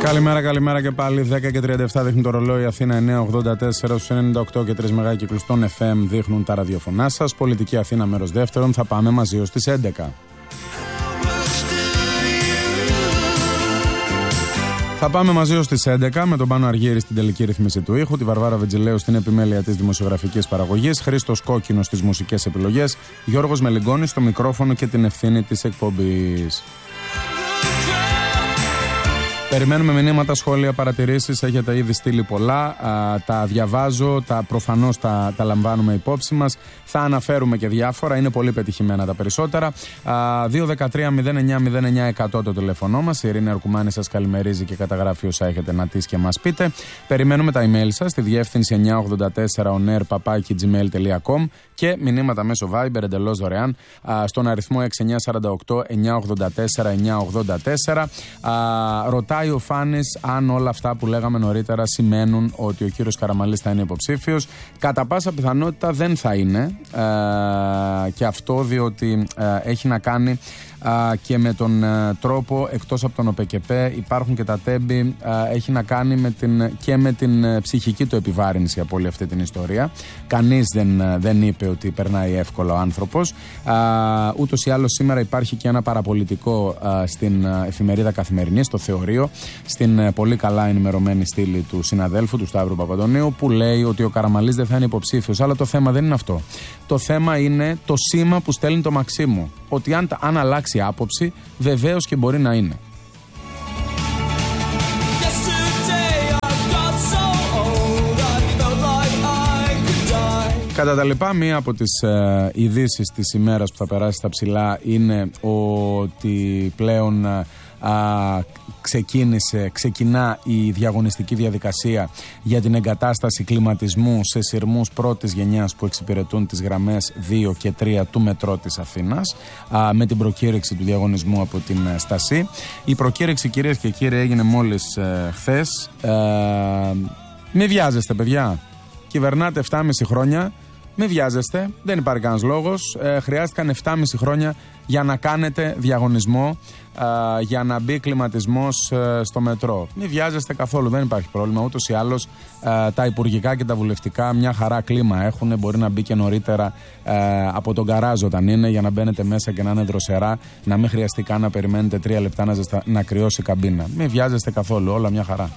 Καλημέρα και πάλι. 10 και 37 δείχνει το ρολόι. Αθήνα 984 στους 98 και 3 μεγάκυκλους των FM δείχνουν τα ραδιοφωνά σας. Πολιτική Αθήνα μέρος δεύτερον. Θα πάμε μαζί ως τις 11. Θα πάμε μαζί ως τις 11 με τον Πάνο Αργύρη στην τελική ρύθμιση του ήχου, τη Βαρβάρα Βεντζιλέου στην επιμέλεια της δημοσιογραφικής παραγωγής, Χρήστος Κόκκινος στις μουσικές επιλογές, Γιώργος Μελιγκόνης στο μικρόφωνο και την ευθύνη της εκπομπής. Περιμένουμε μηνύματα, σχόλια, παρατηρήσεις. Έχετε ήδη στείλει πολλά. Τα διαβάζω, προφανώς τα λαμβάνουμε υπόψη μας. Θα αναφέρουμε και διάφορα. Είναι πολύ πετυχημένα τα περισσότερα. 213-09-09-100 το τηλέφωνό μας. Η Ειρήνη Αρκουμάνη σας καλημερίζει και καταγράφει όσα έχετε να τις και μας πείτε. Περιμένουμε τα email σας στη διεύθυνση 984onair@gmail.com και μηνύματα μέσω Viber εντελώς δωρεάν στον αριθμό 6948-984-984. Ρωτάει ο Φάνης αν όλα αυτά που λέγαμε νωρίτερα σημαίνουν ότι ο κύριος Καραμανλής θα είναι υποψήφιος. Κατά πάσα πιθανότητα δεν θα είναι, και αυτό διότι έχει να κάνει και με τον τρόπο, εκτός από τον ΟΠΕΚΕΠΕ υπάρχουν και τα τέμπη, έχει να κάνει με την ψυχική του επιβάρυνση από όλη αυτή την ιστορία. Κανείς δεν είπε ότι περνάει εύκολα ο άνθρωπος. Ούτως ή άλλως σήμερα υπάρχει και ένα παραπολιτικό στην εφημερίδα Καθημερινή, στο Θεωρείο, στην πολύ καλά ενημερωμένη στήλη του συναδέλφου του Σταύρου Παπαντονίου, που λέει ότι ο Καραμανλής δεν θα είναι υποψήφιος. Αλλά το θέμα δεν είναι αυτό. Το θέμα είναι το σήμα που στέλνει το Μαξίμου. Ότι αν αλλάξει άποψη, βεβαίως και μπορεί να είναι. Κατά τα λοιπά, μία από τις ειδήσεις της ημέρας που θα περάσει στα ψηλά είναι ότι πλέον ξεκινά η διαγωνιστική διαδικασία για την εγκατάσταση κλιματισμού σε σειρμούς πρώτης γενιάς που εξυπηρετούν τις γραμμές 2 και 3 του μετρό της Αθήνας, με την προκήρυξη του διαγωνισμού από την Στασή. Η προκήρυξη, κυρίες και κύριοι, έγινε μόλις χθες. Μη βιάζεστε, παιδιά. Κυβερνάτε 7,5 χρόνια. Μην βιάζεστε, δεν υπάρχει κανένας λόγος. Χρειάστηκαν 7,5 χρόνια για να κάνετε διαγωνισμό, για να μπει κλιματισμός στο μετρό. Μην βιάζεστε καθόλου, δεν υπάρχει πρόβλημα. Ούτως ή άλλως τα υπουργικά και τα βουλευτικά μια χαρά κλίμα έχουν. Μπορεί να μπει και νωρίτερα από τον γκαράζ όταν είναι, για να μπαίνετε μέσα και να είναι δροσερά, να μην χρειαστεί καν να περιμένετε 3 λεπτά να κρυώσει η καμπίνα. Μην βιάζεστε καθόλου, όλα μια χαρά.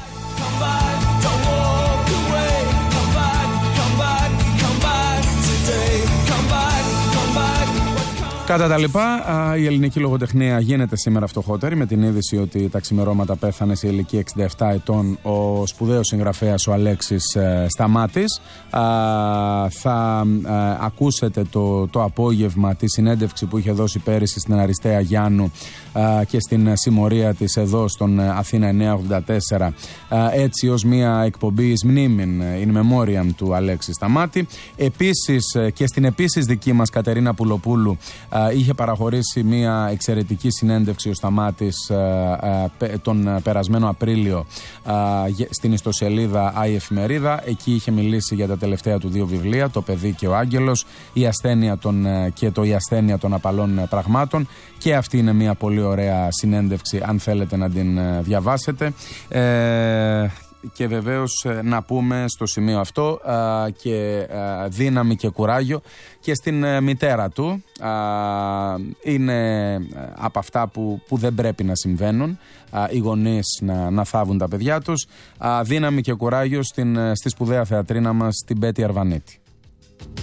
Κατά τα λοιπά, η ελληνική λογοτεχνία γίνεται σήμερα φτωχότερη με την είδηση ότι τα ξημερώματα πέθανε σε ηλικία 67 ετών ο σπουδαίος συγγραφέας ο Αλέξης Σταμάτης. Θα ακούσετε το απόγευμα τη συνέντευξη που είχε δώσει πέρυσι στην Αριστεία Γιάννου και στην συμμορία της εδώ στον Αθήνα 984, έτσι ως μια εκπομπή εις μνήμην, in memoriam του Αλέξη Σταμάτη. Επίσης και στην επίσης δική μας Κατερίνα Πουλοπούλου είχε παραχωρήσει μια εξαιρετική συνέντευξη ο Σταμάτης τον περασμένο Απρίλιο στην ιστοσελίδα η Εφημερίδα. Εκεί είχε μιλήσει για τα τελευταία του 2 βιβλία, Το παιδί και ο άγγελος, η ασθένεια η ασθένεια των απαλών πραγμάτων, και αυτή είναι μια πολύ ωραία συνέντευξη αν θέλετε να την διαβάσετε. Και βεβαίως να πούμε στο σημείο αυτό και δύναμη και κουράγιο και στην μητέρα του. Είναι από αυτά που δεν πρέπει να συμβαίνουν, οι γονείς να θάβουν τα παιδιά τους. Δύναμη και κουράγιο στη σπουδαία θεατρίνα μας, την Πέτη Αρβανίτη.